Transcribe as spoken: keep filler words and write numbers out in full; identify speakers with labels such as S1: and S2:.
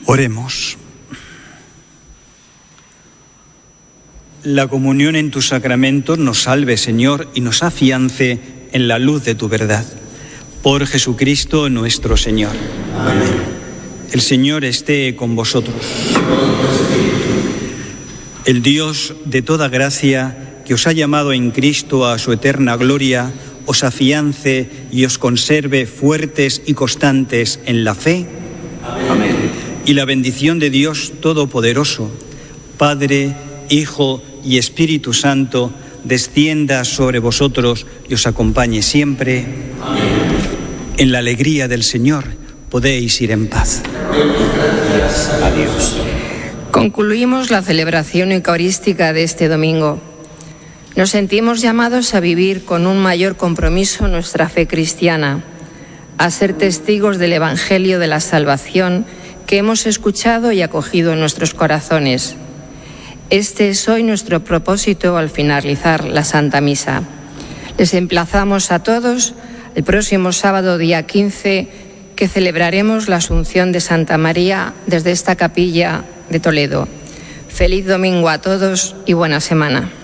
S1: Oremos. La comunión en tus sacramentos nos salve, Señor, y nos afiance en la luz de tu verdad. Por Jesucristo nuestro Señor. Amén. El Señor esté con vosotros. El Dios de toda gracia, que os ha llamado en Cristo a su eterna gloria, os afiance y os conserve fuertes y constantes en la fe. Amén. Y la bendición de Dios Todopoderoso, Padre, Hijo y Espíritu Santo, descienda sobre vosotros y os acompañe siempre. Amén. En la alegría del Señor podéis ir en paz. Adiós.
S2: Concluimos la celebración eucarística de este domingo. Nos sentimos llamados a vivir con un mayor compromiso nuestra fe cristiana, a ser testigos del Evangelio de la salvación que hemos escuchado y acogido en nuestros corazones. Este es hoy nuestro propósito al finalizar la Santa Misa. Les emplazamos a todos el próximo sábado, día quince, que celebraremos la Asunción de Santa María desde esta capilla de Toledo. Feliz domingo a todos y buena semana.